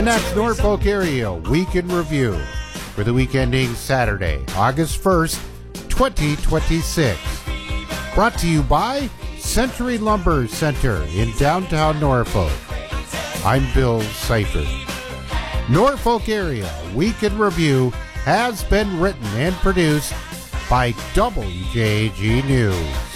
And that's Norfolk Area Week in Review for the week ending Saturday, August 1st, 2026. Brought to you by Century Lumber Center in downtown Norfolk. I'm Bill Seifert. Norfolk Area Week in Review has been written and produced by WJAG News.